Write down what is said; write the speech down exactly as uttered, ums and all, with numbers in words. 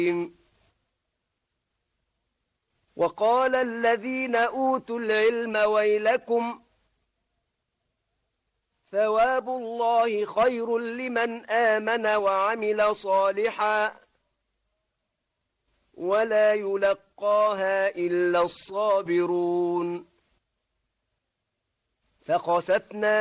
وقال الذين أوتوا العلم ويلكم ثواب الله خير لمن آمن وعمل صالحا ولا يلقاها إلا الصابرون فخسفنا